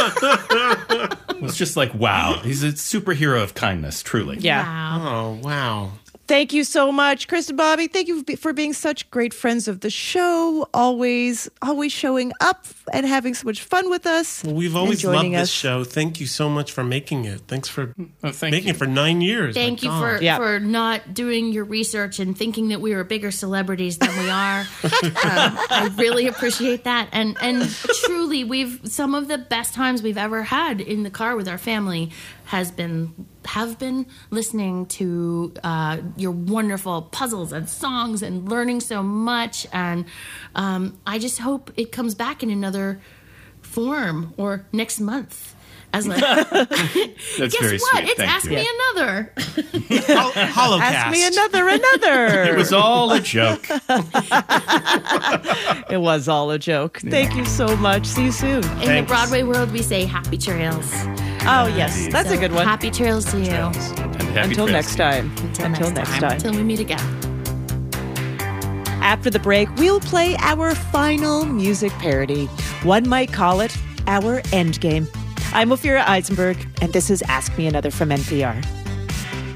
It was just like, wow. He's a superhero of kindness, truly. Yeah. Wow. Oh, wow. Thank you so much, Chris and Bobby. Thank you for being such great friends of the show. Always showing up and having so much fun with us. Well, we've always loved joining this us. show. Thank you so much for making it. Thanks for Thank making you. it for 9 years. Thank My you God. for not doing your research and thinking that we were bigger celebrities than we are. I really appreciate that. And truly, some of the best times we've ever had in the car with our family have been listening to your wonderful puzzles and songs and learning so much. And I just hope it comes back in another form or next month. As like, That's guess very what? sweet. It's Thank Ask you. Me Another. Holocast. Ask me another. It was all a joke. It was all a joke. Thank you so much. See you soon. In the Broadway world, we say happy trails. Oh, yes. That's a So good one. Happy trails to you. And happy Until trails. next time. Until next time. Until we meet again. After the break, we'll play our final music parody. One might call it our endgame. I'm Ophira Eisenberg, and this is Ask Me Another from NPR.